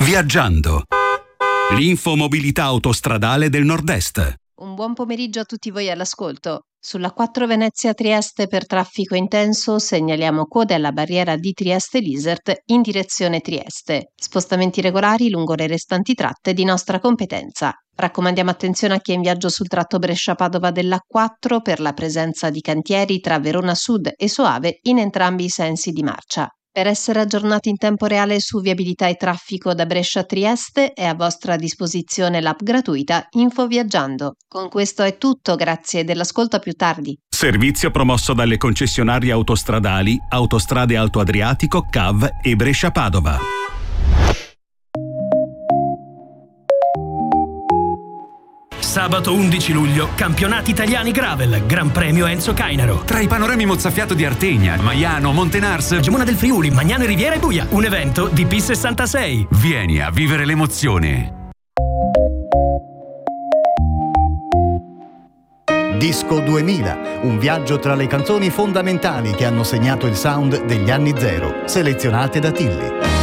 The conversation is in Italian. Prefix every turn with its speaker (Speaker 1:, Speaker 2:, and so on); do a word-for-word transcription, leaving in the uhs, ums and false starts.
Speaker 1: Viaggiando. L'infomobilità autostradale del Nord-Est.
Speaker 2: Un buon pomeriggio a tutti voi all'ascolto. Sulla quattro Venezia-Trieste per traffico intenso segnaliamo code alla barriera di Trieste-Lisert in direzione Trieste. Spostamenti regolari lungo le restanti tratte di nostra competenza. Raccomandiamo attenzione a chi è in viaggio sul tratto Brescia-Padova dell'A quattro per la presenza di cantieri tra Verona Sud e Soave in entrambi i sensi di marcia. Per essere aggiornati in tempo reale su viabilità e traffico da Brescia a Trieste è a vostra disposizione l'app gratuita Info Viaggiando. Con questo è tutto, grazie dell'ascolto, a più tardi.
Speaker 1: Servizio promosso dalle concessionarie autostradali Autostrade Alto Adriatico, C A V e Brescia-Padova.
Speaker 3: Sabato undici luglio, campionati italiani Gravel, Gran Premio Enzo Cainaro.
Speaker 4: Tra i panorami mozzafiato di Artegna, Maiano, Montenars,
Speaker 3: Gemona del Friuli, Magnano e Riviera e Buia. Un evento di P sessantasei.
Speaker 4: Vieni a vivere l'emozione.
Speaker 5: Disco duemila, un viaggio tra le canzoni fondamentali che hanno segnato il sound degli anni zero, selezionate da Tilly.